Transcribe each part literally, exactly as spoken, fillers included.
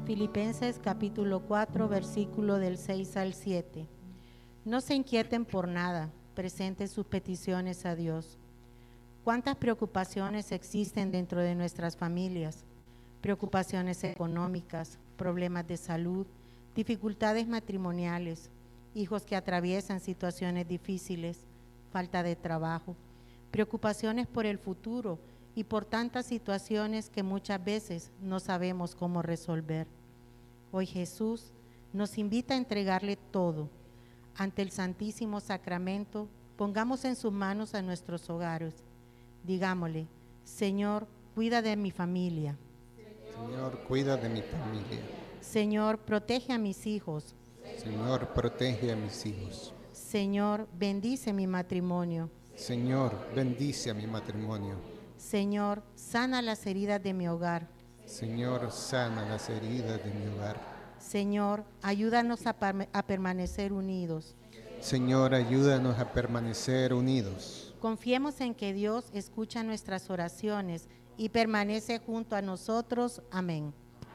Filipenses capítulo cuatro, versículo del seis al siete. No se inquieten por nada, presenten sus peticiones a Dios. ¿Cuántas preocupaciones existen dentro de nuestras familias? Preocupaciones económicas, problemas de salud, dificultades matrimoniales, hijos que atraviesan situaciones difíciles, falta de trabajo, preocupaciones por el futuro y por tantas situaciones que muchas veces no sabemos cómo resolver. Hoy Jesús nos invita a entregarle todo. Ante el Santísimo Sacramento, pongamos en sus manos a nuestros hogares. Digámosle: Señor, cuida de mi familia. Señor, cuida de mi familia. Señor, protege a mis hijos. Señor, protege a mis hijos. Señor, bendice mi matrimonio. Señor, bendice a mi matrimonio. Señor, sana las heridas de mi hogar. Señor, sana las heridas de mi hogar. Señor, ayúdanos a, a permanecer unidos. Señor, ayúdanos a permanecer unidos. Confiemos en que Dios escucha nuestras oraciones y permanece junto a nosotros. Amén.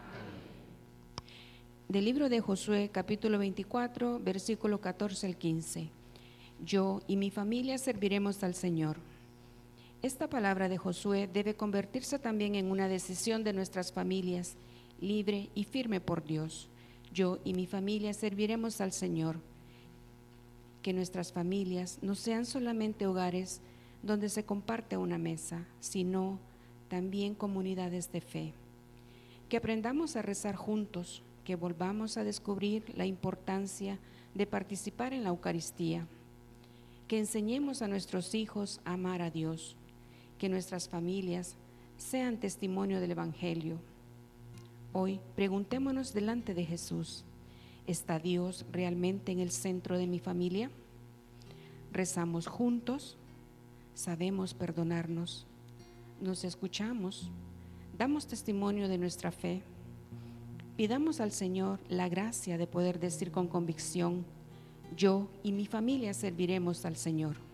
Del libro de Josué, capítulo veinticuatro, versículo catorce al quince. Yo y mi familia serviremos al Señor. Esta palabra de Josué debe convertirse también en una decisión de nuestras familias, libre y firme por Dios. Yo y mi familia serviremos al Señor. Que nuestras familias no sean solamente hogares donde se comparte una mesa, sino también comunidades de fe. Que aprendamos a rezar juntos, que volvamos a descubrir la importancia de participar en la Eucaristía. Que enseñemos a nuestros hijos a amar a Dios. Que nuestras familias sean testimonio del Evangelio. Hoy preguntémonos delante de Jesús: ¿está Dios realmente en el centro de mi familia? Rezamos juntos, sabemos perdonarnos, nos escuchamos, damos testimonio de nuestra fe. Pidamos al Señor la gracia de poder decir con convicción: yo y mi familia serviremos al Señor.